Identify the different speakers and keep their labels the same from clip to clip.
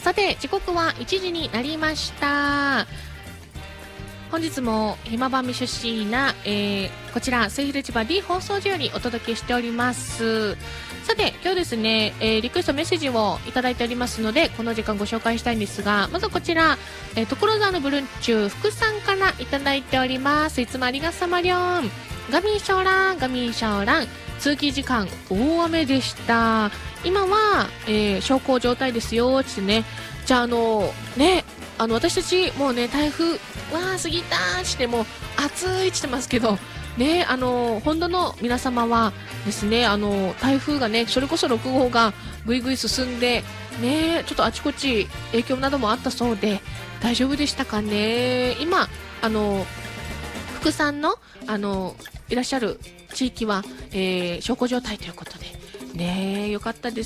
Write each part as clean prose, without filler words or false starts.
Speaker 1: さて時刻は1時になりました。本日もひまばみ出身な、こちら末広市場 D 放送所よりお届けしております。さて今日ですね、リクエストメッセージをいただいておりますのでこの時間ご紹介したいんですが、まずこちら、所沢のブルンチュー福さんからいただいております。いつもありがさまりょん。ガミーショーランガミーショーラン、通勤時間大雨でした。今は、小康状態ですよってね。じゃあ私たちもうね台風わー過ぎたーしてもう暑いってしてますけどね、本土の皆様はですね、台風がねそれこそ6号がぐいぐい進んでね、ちょっとあちこち影響などもあったそうで大丈夫でしたかね。今福さんのいらっしゃる地域は、小康状態ということでね、よかったです。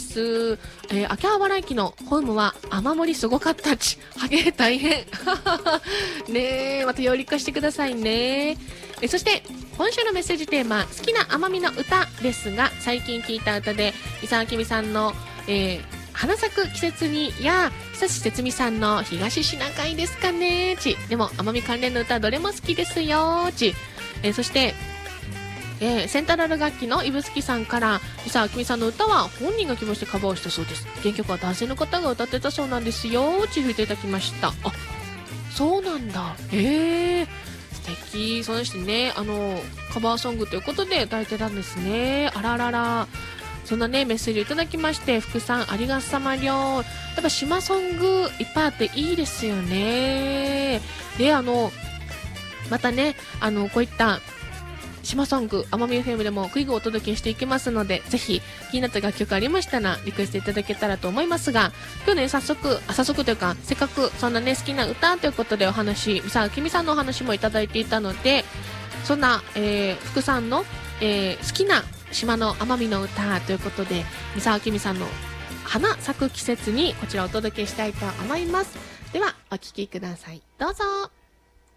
Speaker 1: 秋葉原駅のホームは雨漏りすごかったち、はげ大変ね、またより化してくださいね。そして今週のメッセージテーマ、好きな奄美の歌ですが、最近聴いた歌で伊沢きみさんの、花咲く季節にや久志節美さんの東シナ海ですかねち、でも奄美関連の歌どれも好きですよち、そしてセンタラル楽器の指宿さんから、伊沢きみさんの歌は本人が希望してカバーをしたそうです。原曲は男性の方が歌ってたそうなんですよち、吹いていただきました。あ、そうなんだ。素敵。そしてね、カバーソングということで歌えてたんですね。あららら。そんなねメッセージをいただきまして、福さんありがさまりょう。やっぱ島ソングいっぱいあっていいですよね。でまたねこういった島ソング奄美 FM でもクイズをお届けしていきますので、ぜひ気になった楽曲ありましたらリクエストいただけたらと思いますが、今日ね早速というか、せっかくそんなね好きな歌ということでお話、三沢きみさんのお話もいただいていたので、そんな、福さんの、好きな島の奄美の歌ということで、三沢きみさんの花咲く季節にこちらお届けしたいと思います。ではお聴きください、どうぞ。